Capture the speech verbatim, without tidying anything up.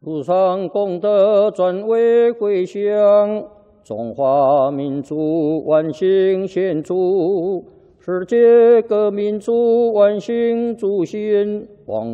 路上功德转为回向，中华民族万幸献祝，世界各民族万幸祝新。往